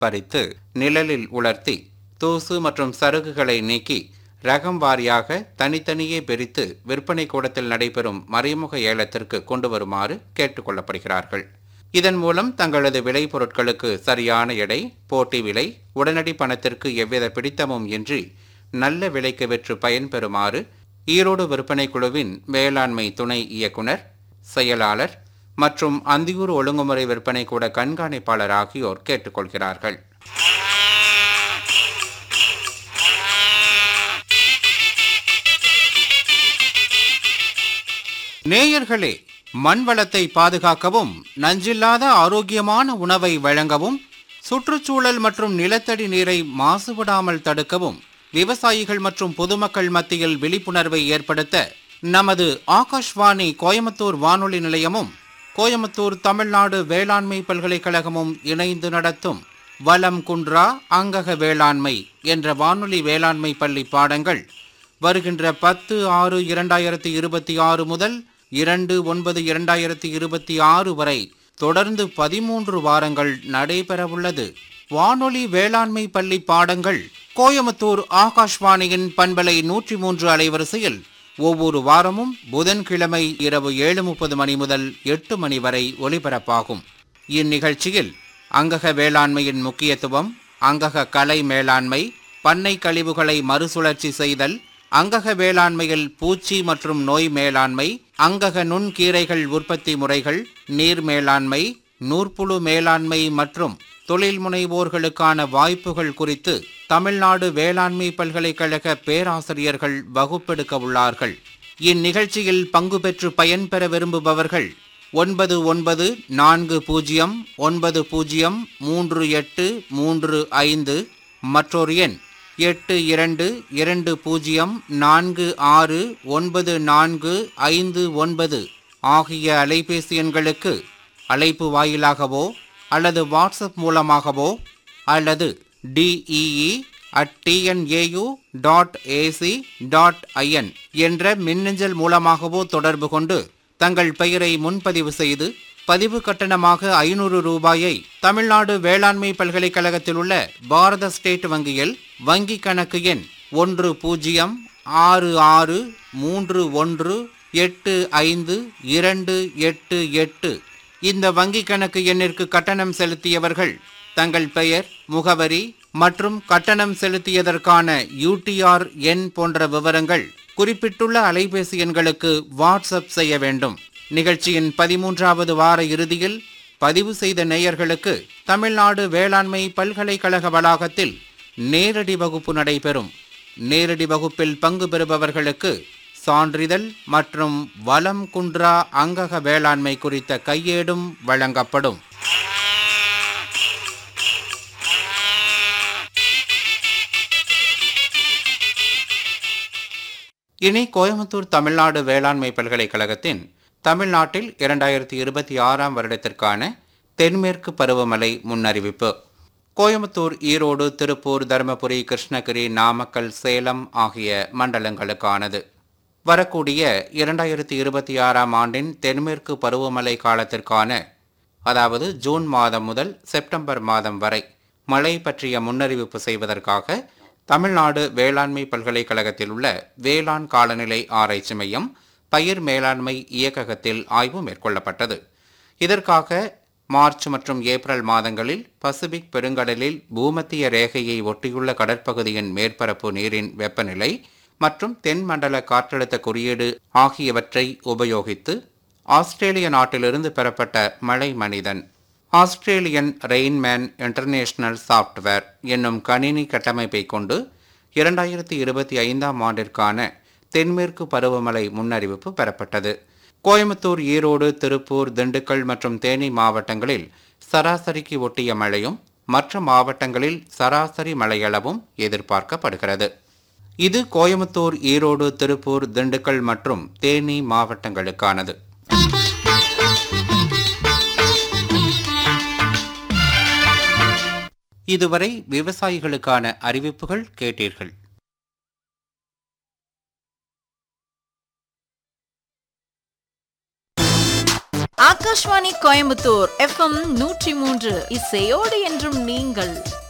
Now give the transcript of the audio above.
பறித்து நிழலில் உலர்த்தி தூசு மற்றும் சருகுகளை நீக்கி ரகம் வாரியாக தனித்தனியே பிரித்து விற்பனை கூடத்தில் நடைபெறும் மறைமுக ஏலத்திற்கு கொண்டு வருமாறு கேட்டுக்கொள்ளப்படுகிறார்கள். இதன் மூலம் தங்களது விளை பொருட்களுக்கு சரியான எடை, போட்டி விலை, உடனடி பணத்திற்கு எவ்வித பிடித்தமும் இன்றி நல்ல விலைக்கு விற்று பயன்பெறுமாறு ஈரோடு விற்பனை குழுவின் வேளாண்மை துணை இயக்குனர், செயலாளர் மற்றும் அந்தியூர் ஒழுங்குமுறை விற்பனை கூட கண்காணிப்பாளர் ஆகியோர் கேட்டுக்கொள்கிறார்கள். நேயர்களே, மண் வளத்தை பாதுகாக்கவும், நஞ்சில்லாத ஆரோக்கியமான உணவை வழங்கவும், சுற்றுச்சூழல் மற்றும் நிலத்தடி நீரை மாசுபடாமல் தடுக்கவும் விவசாயிகள் மற்றும் பொதுமக்கள் மத்தியில் விழிப்புணர்வை ஏற்படுத்த நமது ஆகாஷ்வாணி கோயம்புத்தூர் வானொலி நிலையமும் கோயம்புத்தூர் தமிழ்நாடு வேளாண்மை பல்கலைக்கழகமும் இணைந்து நடத்தும் வலம் குன்றா அங்கக வேளாண்மை என்ற வானொலி வேளாண்மை பள்ளி பாடங்கள் வருகின்ற 10/6/2026 முதல் 2/9/2026 வரை தொடர்ந்து 13 வாரங்கள் நடைபெறவுள்ளது. வானொலி வேளாண்மை பள்ளி பாடங்கள் கோயம்புத்தூர் ஆகாஷ்வாணியின் பண்பலை 103 அலைவரிசையில் ஒவ்வொரு வாரமும் புதன்கிழமை இரவு 7:30 மணி முதல் 8 மணி வரை ஒலிபரப்பாகும். இந்நிகழ்ச்சியில் அங்கக வேளாண்மையின் முக்கியத்துவம், அங்கக கலை மேலாண்மை, பண்ணை கழிவுகளை மறுசுழற்சி செய்தல், அங்கக வேளாண்மையில் பூச்சி மற்றும் நோய் மேலாண்மை, அங்கக நுண்கீரைகள் உற்பத்தி முறைகள், நீர் மேலாண்மை, நூற்புழு மேலாண்மை மற்றும் தொழில் முனைவோர்களுக்கான வாய்ப்புகள் குறித்து தமிழ்நாடு வேளாண்மை பல்கலைக்கழக பேராசிரியர்கள் வகுப்பெடுக்க உள்ளார்கள். இந்நிகழ்ச்சியில் பங்கு பெற்று பயன்பெற விரும்புபவர்கள் 9290903835 மற்றொரு எண் 8220469459 ஆகிய அலைபேசி எண்களுக்கு அழைப்பு வாயிலாகவோ அல்லது வாட்ஸ்அப் மூலமாகவோ அல்லது dee@tnau.ac.in என்ற மின்னஞ்சல் மூலமாகவோ தொடர்பு கொண்டு தங்கள் பெயரை முன்பதிவு செய்து பதிவு கட்டணமாக 500 ரூபாயை தமிழ்நாடு வேளாண்மை பல்கலைக்கழகத்தில் உள்ள பாரத ஸ்டேட் வங்கியில் வங்கி கணக்கு எண் 106631852888 இந்த வங்கி கணக்கு எண்ணிற்கு கட்டணம் செலுத்தியவர்கள் தங்கள் பெயர், முகவரி மற்றும் கட்டணம் செலுத்தியதற்கான UTR எண் போன்ற விவரங்கள் குறிப்பிட்டுள்ள அலைபேசி எண்களுக்கு வாட்ஸ்அப் செய்ய வேண்டும். நிகழ்ச்சியின் 13வது வார இறுதியில் பதிவு செய்த நேயர்களுக்கு தமிழ்நாடு வேளாண்மை பல்கலைக்கழக வளாகத்தில் நேரடி வகுப்பு நடைபெறும். நேரடி வகுப்பில் பங்கு பெறுபவர்களுக்கு சான்றிதழ் மற்றும் வலம் குன்றா அங்கக வேளாண்மை குறித்த கையேடும் வழங்கப்படும். இனி கோயம்புத்தூர் தமிழ்நாடு வேளாண்மை பல்கலைக்கழகத்தின் தமிழ்நாட்டில் 2026 வருடத்திற்கான தென்மேற்கு பருவமழை முன்னறிவிப்பு. கோயம்புத்தூர், ஈரோடு, திருப்பூர், தருமபுரி, கிருஷ்ணகிரி, நாமக்கல், சேலம் ஆகிய மண்டலங்களுக்கானது. வரக்கூடிய 2026 ஆண்டின் தென்மேற்கு பருவமழை காலத்திற்கான, அதாவது ஜூன் மாதம் முதல் செப்டம்பர் மாதம் வரை மழை பற்றிய முன்னறிவிப்பு செய்வதற்காக தமிழ்நாடு வேளாண்மை பல்கலைக்கழகத்தில் உள்ள வேளாண் காலநிலை ஆராய்ச்சி மையம் பயிர் மேலாண்மை இயக்ககத்தில் ஆய்வு மேற்கொள்ளப்பட்டது. இதற்காக மார்ச் மற்றும் ஏப்ரல் மாதங்களில் பசிபிக் பெருங்கடலில் பூமத்திய ரேகையை ஒட்டியுள்ள கடற்பகுதியின் மேற்பரப்பு நீரின் வெப்பநிலை மற்றும் தென்மண்டல காற்றழுத்த குறியீடு ஆகியவற்றை உபயோகித்து ஆஸ்திரேலிய நாட்டிலிருந்து பெறப்பட்ட மழை மனிதன், ஆஸ்திரேலியன் ரெயின்மேன் இன்டர்நேஷனல் சாஃப்ட்வேர் என்னும் கணினி கட்டமைப்பை கொண்டு 2025 ஆண்டிற்கான தென்மேற்கு பருவமழை முன்னறிவிப்பு பெறப்பட்டது. கோயம்புத்தூர், ஈரோடு, திருப்பூர், திண்டுக்கல் மற்றும் தேனி மாவட்டங்களில் சராசரிக்கு ஒட்டிய மழையும் மற்ற மாவட்டங்களில் சராசரி மழையளவும் எதிர்பார்க்கப்படுகிறது. இது கோயம்புத்தூர், ஈரோடு, திருப்பூர், திண்டுக்கல் மற்றும் தேனி மாவட்டங்களுக்கானது. இதுவரை விவசாயிகளுக்கான அறிவிப்புகள் கேட்டீர்கள். ஆகாஷ்வாணி கோயம்புத்தூர் FM 103 இசையோடு என்றும் நீங்கள்.